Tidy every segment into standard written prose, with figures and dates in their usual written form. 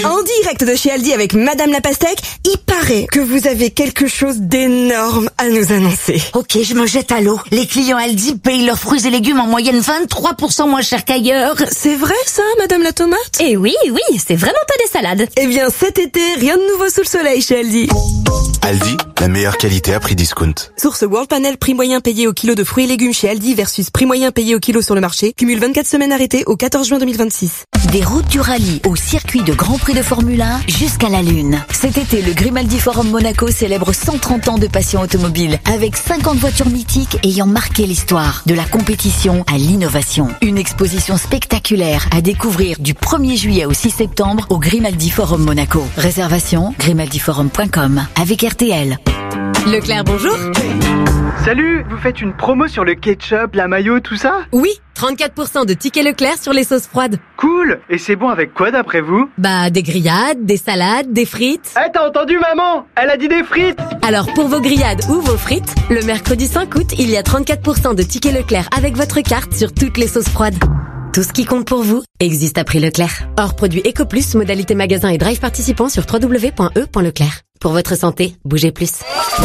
En direct de chez Aldi avec Madame la Pastèque, il paraît que vous avez quelque chose d'énorme à nous annoncer. Ok, je me jette à l'eau. Les clients Aldi payent leurs fruits et légumes en moyenne 23% moins cher qu'ailleurs. C'est vrai ça, Madame la Tomate? Eh oui, c'est vraiment pas des salades. Eh bien cet été, rien de nouveau sous le soleil chez Aldi. Aldi, la meilleure qualité à prix discount. Source World Panel, prix moyen payé au kilo de fruits et légumes chez Aldi versus prix moyen payé au kilo sur le marché. Cumule 24 semaines arrêtées au 14 juin 2026. Des routes du rallye au circuit de Grand Prix de Formule 1 jusqu'à la Lune. Cet été, le Grimaldi Forum Monaco célèbre 130 ans de passion automobile avec 50 voitures mythiques ayant marqué l'histoire. De la compétition à l'innovation. Une exposition spectaculaire à découvrir du 1er juillet au 6 septembre au Grimaldi Forum Monaco. Réservation grimaldiforum.com avec RTL. Leclerc, bonjour. Salut, vous faites une promo sur le ketchup, la mayo, tout ça? Oui, 34% de tickets Leclerc sur les sauces froides. Cool. Et c'est bon avec quoi d'après vous? Bah, des grillades, des salades, des frites. Eh, t'as entendu maman? Elle a dit des frites. Alors pour vos grillades ou vos frites, le mercredi 5 août, il y a 34% de tickets Leclerc avec votre carte sur toutes les sauces froides. Tout ce qui compte pour vous existe à prix Leclerc. Hors produit EcoPlus, modalité magasin et drive participant sur www.e.leclerc. Pour votre santé, bougez plus.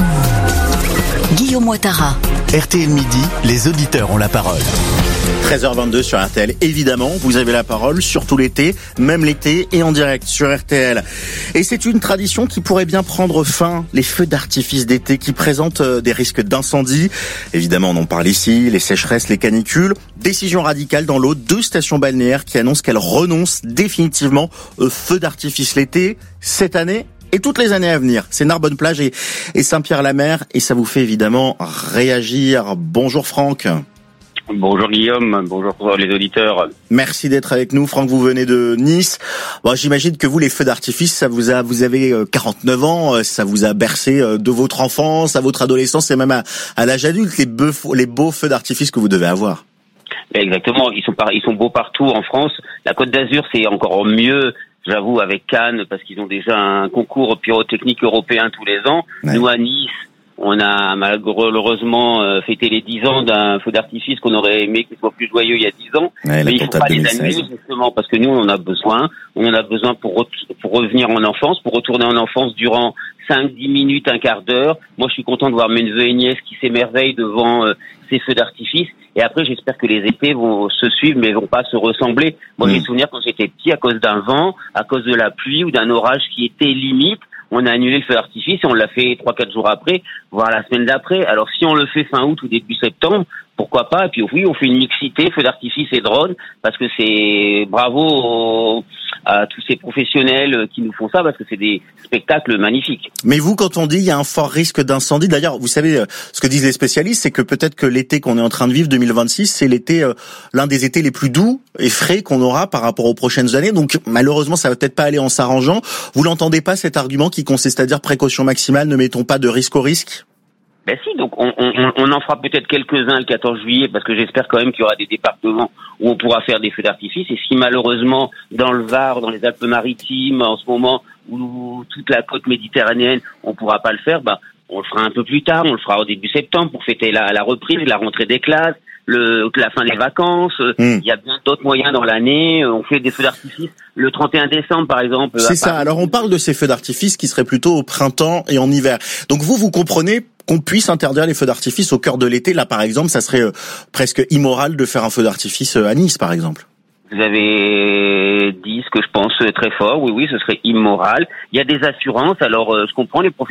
Guillaume Ouattara. RTL Midi, les auditeurs ont la parole. 13h22 sur RTL. Évidemment, vous avez la parole, surtout l'été, même l'été et en direct sur RTL. Et c'est une tradition qui pourrait bien prendre fin, les feux d'artifice d'été qui présentent des risques d'incendie. Évidemment, on en parle ici, les sécheresses, les canicules. Décision radicale dans l'eau, 2 stations balnéaires qui annoncent qu'elles renoncent définitivement aux feux d'artifice l'été, cette année et toutes les années à venir. C'est Narbonne-Plage et Saint-Pierre-la-Mer et ça vous fait évidemment réagir. Bonjour Franck. Bonjour Guillaume, bonjour les auditeurs. Merci d'être avec nous. Franck, vous venez de Nice. Bon, j'imagine que vous, les feux d'artifice, vous avez 49 ans, ça vous a bercé de votre enfance à votre adolescence et même à l'âge adulte, les beaux feux d'artifice que vous devez avoir. Exactement, ils sont beaux partout en France. La Côte d'Azur, c'est encore mieux, j'avoue, avec Cannes, parce qu'ils ont déjà un concours pyrotechnique européen tous les ans. Ouais. Nous, à Nice, on a malheureusement fêté les 10 ans d'un feu d'artifice qu'on aurait aimé qu'il soit plus joyeux il y a 10 ans. Ouais, mais il faut pas les annuler justement parce que nous on en a besoin. On en a besoin pour revenir en enfance, pour retourner en enfance durant 5-10 minutes, un quart d'heure. Moi je suis content de voir mes neveux et nièces qui s'émerveillent devant ces feux d'artifice. Et après j'espère que les étés vont se suivre mais vont pas se ressembler. Moi j'ai souvenir quand j'étais petit à cause d'un vent, à cause de la pluie ou d'un orage qui était limite. On a annulé le feu d'artifice et on l'a fait 3-4 jours après, voire la semaine d'après. Alors si on le fait fin août ou début septembre, pourquoi pas? Et puis oui, on fait une mixité, feu d'artifice et drone, parce que c'est bravo à tous ces professionnels qui nous font ça, parce que c'est des spectacles magnifiques. Mais vous, quand on dit il y a un fort risque d'incendie, d'ailleurs, vous savez, ce que disent les spécialistes, c'est que peut-être que l'été qu'on est en train de vivre, 2026, c'est l'été, l'un des étés les plus doux et frais qu'on aura par rapport aux prochaines années. Donc malheureusement, ça va peut-être pas aller en s'arrangeant. Vous l'entendez pas, cet argument qui consiste à dire précaution maximale, ne mettons pas de risque au risque? Ben si, donc on en fera peut-être quelques-uns le 14 juillet parce que j'espère quand même qu'il y aura des départements où on pourra faire des feux d'artifice. Et si malheureusement dans le Var, dans les Alpes-Maritimes, en ce moment où toute la côte méditerranéenne, on pourra pas le faire, ben on le fera un peu plus tard, on le fera au début septembre pour fêter la reprise, la rentrée des classes, la fin des vacances. Il y a bien d'autres moyens dans l'année. On fait des feux d'artifice le 31 décembre par exemple. C'est ça. Alors on parle de ces feux d'artifice qui seraient plutôt au printemps et en hiver. Donc vous comprenez qu'on puisse interdire les feux d'artifice au cœur de l'été. Là, par exemple, ça serait presque immoral de faire un feu d'artifice à Nice, par exemple. Vous avez dit ce que je pense très fort. Oui, ce serait immoral. Il y a des assurances. Alors, je comprends les professionnels.